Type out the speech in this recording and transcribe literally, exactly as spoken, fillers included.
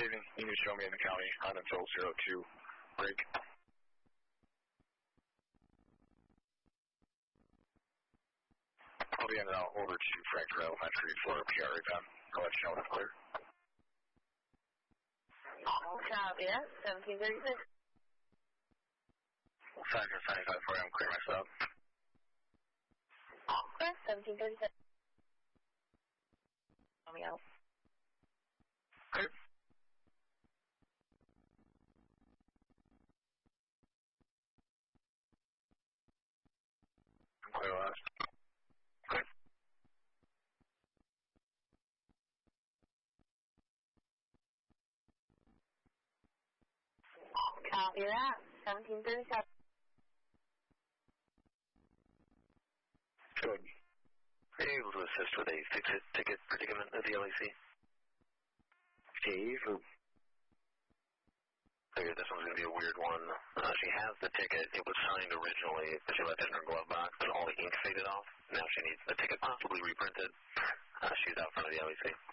evening. You need to show me in the county on until zero two break. I'll be in and out over to Frankfort Elementary for a P R A pen. I'll let you know when it's clear. Copy that. seventeen thirty-six. Factor seventy-five for you. I'm clear myself. Clear. seventeen thirty-six. Let me out. Clear. I'm clear last. Clear. Copy that. seventeen thirty-seven. Good. Are you able to assist with a fix-it ticket predicament at the L E C? Steve? Figured this one's going to be a weird one. Uh, she has the ticket. It was signed originally, but she left it in her glove box, and all the ink faded off. Now she needs the ticket possibly reprinted. Uh, she's out front of the L E C.